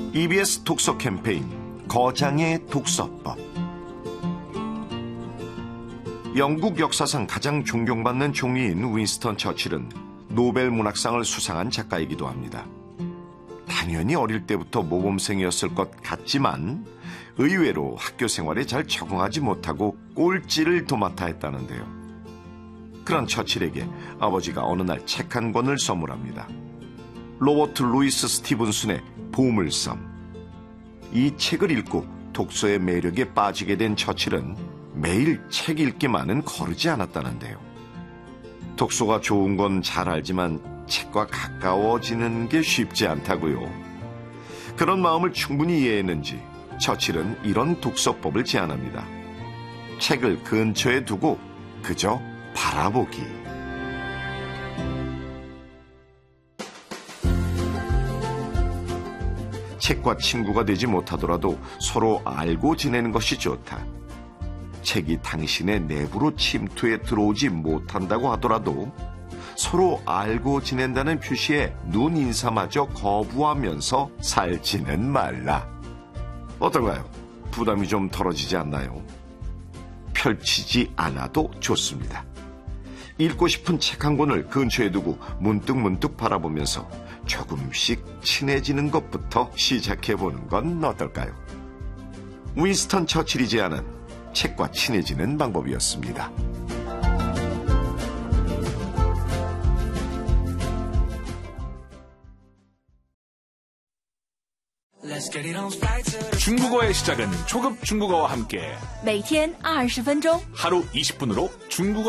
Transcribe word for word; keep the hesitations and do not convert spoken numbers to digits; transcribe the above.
이비에스 독서 캠페인 거장의 독서법. 영국 역사상 가장 존경받는 종이인 윈스턴 처칠은 노벨 문학상을 수상한 작가이기도 합니다. 당연히 어릴 때부터 모범생이었을 것 같지만 의외로 학교 생활에 잘 적응하지 못하고 꼴찌를 도맡아 했다는데요. 그런 처칠에게 아버지가 어느 날 책 한 권을 선물합니다. 로버트 루이스 스티븐슨의 보물섬. 이 책을 읽고 독서의 매력에 빠지게 된 처칠은 매일 책 읽기만은 거르지 않았다는데요. 독서가 좋은 건 잘 알지만 책과 가까워지는 게 쉽지 않다고요. 그런 마음을 충분히 이해했는지 처칠은 이런 독서법을 제안합니다. 책을 근처에 두고 그저 바라보기. 책과 친구가 되지 못하더라도 서로 알고 지내는 것이 좋다. 책이 당신의 내부로 침투해 들어오지 못한다고 하더라도 서로 알고 지낸다는 표시에 눈 인사마저 거부하면서 살지는 말라. 어떤가요? 부담이 좀 덜어지지 않나요? 펼치지 않아도 좋습니다. 읽고 싶은 책 한 권을 근처에 두고 문득문득 바라보면서 조금씩 친해지는 것부터 시작해보는 건 어떨까요? 윈스턴 처칠이 제안한 책과 친해지는 방법이었습니다. 중국어의 시작은 초급 중국어와 함께 每天二十分钟 하루 이십 분으로 중국어